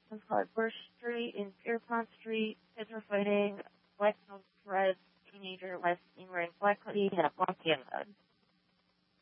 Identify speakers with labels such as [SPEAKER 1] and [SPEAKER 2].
[SPEAKER 1] It's called Bush Street in Pierpont Street. Kids were fighting. Black no threads. Teenager last seen wearing black hoodie and a black handgun.